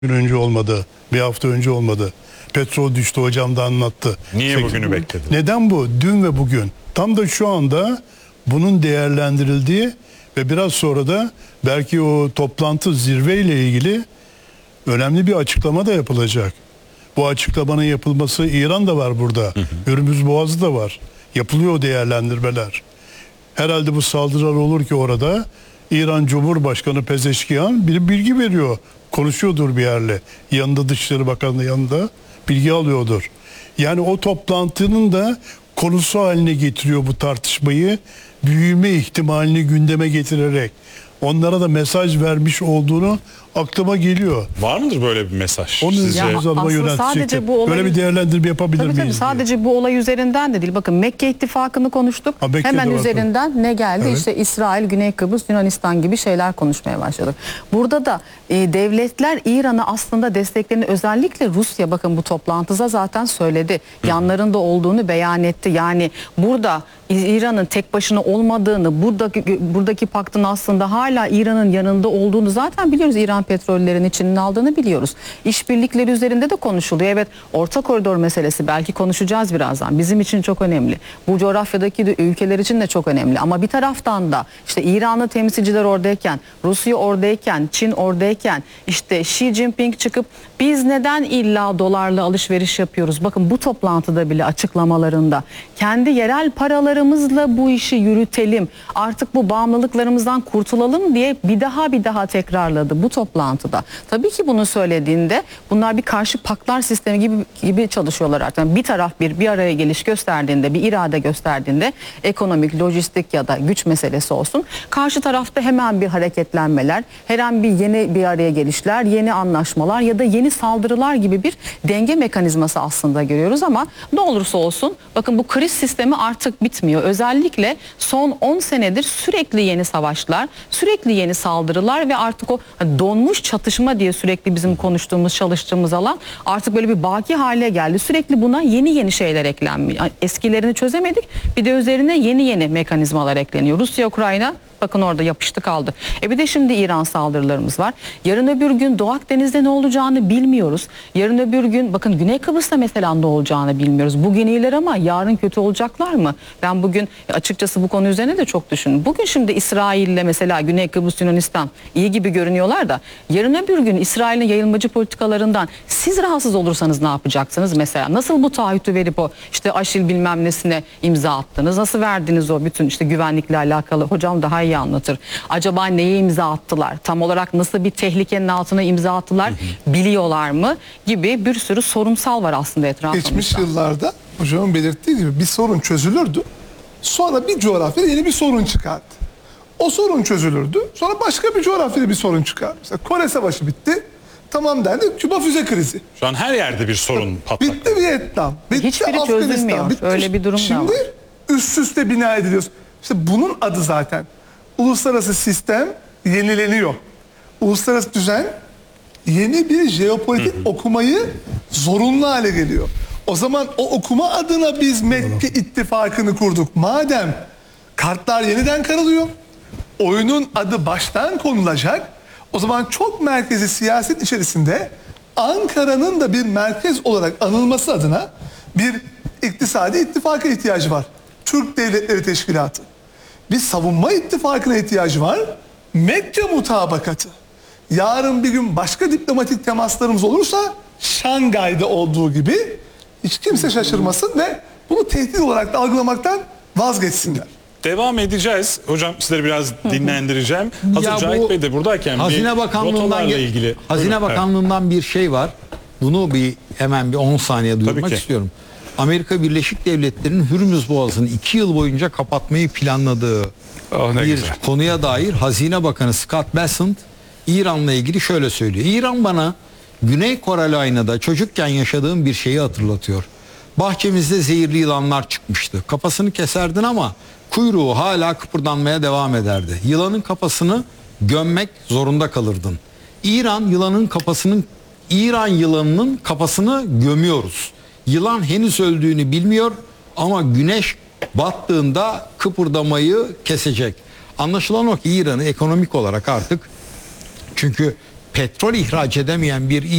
gün önce olmadı, bir hafta önce olmadı. Petrol düştü, hocam da anlattı. Niye bugünü bekledi? Neden bu? Dün ve bugün. Tam da şu anda bunun değerlendirildiği ve biraz sonra da belki o toplantı zirveyle ilgili önemli bir açıklama da yapılacak. Bu açıklamanın yapılması, İran da var burada. Hürmüz Boğazı da var. Yapılıyor o değerlendirmeler. Herhalde bu saldırılar olur ki orada İran Cumhurbaşkanı Pezeşkiyan bir bilgi veriyor. Konuşuyordur bir yerle. Yanında Dışişleri Bakanı'nın yanında bilgi alıyordur. Yani o toplantının da konusu haline getiriyor bu tartışmayı. Büyüme ihtimalini gündeme getirerek onlara da mesaj vermiş olduğunu aklıma geliyor. Var mıdır böyle bir mesaj? Onu Sizce? sadece bu olay, böyle bir değerlendirme yapabilir miyiz? Tabii sadece bu olay üzerinden de değil. Bakın Mekke ittifakını konuştuk. Hemen üzerinden ne geldi? Evet. İşte İsrail, Güney Kıbrıs, Yunanistan gibi şeyler konuşmaya başladık. Burada da devletler İran'a aslında desteklerini, özellikle Rusya, bakın bu toplantıda zaten söyledi. Yanlarında olduğunu beyan etti. Yani burada İran'ın tek başına olmadığını, buradaki paktın aslında hala İran'ın yanında olduğunu zaten biliyoruz. İran petrollerin Çin'in aldığını biliyoruz. İşbirlikleri üzerinde de konuşuluyor. Evet, Orta Koridor meselesi belki konuşacağız birazdan. Bizim için çok önemli. Bu coğrafyadaki ülkeler için de çok önemli. Ama bir taraftan da işte İranlı temsilciler oradayken, Rusya oradayken, Çin oradayken, işte Xi Jinping çıkıp biz neden illa dolarla alışveriş yapıyoruz? Bakın bu toplantıda bile açıklamalarında kendi yerel paralarımızla bu işi yürütelim, artık bu bağımlılıklarımızdan kurtulalım diye bir daha tekrarladı bu toplantıda. Tabii ki bunu söylediğinde bunlar bir karşı paktlar sistemi gibi çalışıyorlar artık. Yani bir taraf bir araya geliş gösterdiğinde, bir irade gösterdiğinde, ekonomik, lojistik ya da güç meselesi olsun, karşı tarafta hemen bir hareketlenmeler, her an yeni bir araya gelişler, yeni anlaşmalar ya da yeni saldırılar gibi bir denge mekanizması aslında görüyoruz. Ama ne olursa olsun bakın bu kriz sistemi artık bitmiyor. Özellikle son 10 senedir sürekli yeni savaşlar, sürekli yeni saldırılar ve artık o donmuş çatışma diye sürekli bizim konuştuğumuz, çalıştığımız alan artık böyle bir baki hale geldi. Sürekli buna yeni şeyler eklenmiyor. Eskilerini çözemedik, bir de üzerine yeni mekanizmalar ekleniyor. Rusya, Ukrayna, bakın orada yapıştı kaldı. Bir de şimdi İran saldırılarımız var. Yarın öbür gün Doğu Akdeniz'de ne olacağını bilmiyoruz. Yarın öbür gün bakın Güney Kıbrıs'ta mesela ne olacağını bilmiyoruz. Bugün iyiler ama yarın kötü olacaklar mı? Ben bugün açıkçası bu konu üzerine de çok düşündüm. Bugün şimdi İsrail'le mesela Güney Kıbrıs, Yunanistan iyi gibi görünüyorlar da yarın öbür gün İsrail'in yayılmacı politikalarından siz rahatsız olursanız ne yapacaksınız mesela? Nasıl bu taahhütü verip o işte Aşil bilmem nesine imza attınız? Nasıl verdiniz o bütün işte güvenlikle alakalı? Hocam daha iyi anlatır. Acaba neye imza attılar? Tam olarak nasıl bir tehlikenin altına imza attılar? Biliyorlar mı? Gibi bir sürü sorumsal var aslında etrafımızda. Geçmiş yıllarda hocamın belirttiği gibi bir sorun çözülürdü. Sonra bir coğrafyada yeni bir sorun çıkardı. O sorun çözülürdü. Sonra başka bir coğrafyada bir sorun çıkardı. Mesela Kore Savaşı bitti. Tamam dendi. Küba füze krizi. Şu an her yerde bir sorun patlak. Bitti Vietnam. Bitti hiçbiri Afganistan. çözülmüyor. Bitti. Öyle bir durum da var. Şimdi üst üste bina ediliyor. İşte bunun adı zaten. Uluslararası sistem yenileniyor. Uluslararası düzen yeni bir jeopolitik okumayı zorunlu hale geliyor. O zaman o okuma adına biz Mekke ittifakını kurduk. Madem kartlar yeniden karılıyor, oyunun adı baştan konulacak, o zaman çok merkezi siyaset içerisinde Ankara'nın da bir merkez olarak anılması adına bir iktisadi ittifaka ihtiyacı var. Türk Devletleri Teşkilatı. Bir savunma ittifakına ihtiyacı var. Mekke mutabakatı. Yarın bir gün başka diplomatik temaslarımız olursa Şangay'da olduğu gibi hiç kimse şaşırmasın ve bunu tehdit olarak da algılamaktan vazgeçsinler. Devam edeceğiz. Hocam sizleri biraz dinlendireceğim. Hazır Cahit Bey de buradayken Hazine Bakanlığı'ndan ilgili. Hazine Bakanlığı'ndan bir şey var. Bunu hemen bir 10 saniye duyurmak istiyorum. Amerika Birleşik Devletleri'nin Hürmüz Boğazı'nı 2 yıl boyunca kapatmayı planladığı bir konuya dair Hazine Bakanı Scott Bessent İran'la ilgili şöyle söylüyor. İran bana Güney Carolina'da çocukken yaşadığım bir şeyi hatırlatıyor. Bahçemizde zehirli yılanlar çıkmıştı. Kafasını keserdin ama kuyruğu hala kıpırdanmaya devam ederdi. Yılanın kafasını gömmek zorunda kalırdın. İran yılanının kafasını gömüyoruz. Yılan henüz öldüğünü bilmiyor ama güneş battığında kıpırdamayı kesecek. Anlaşılan o ki İran'ı ekonomik olarak artık, çünkü petrol ihraç edemeyen bir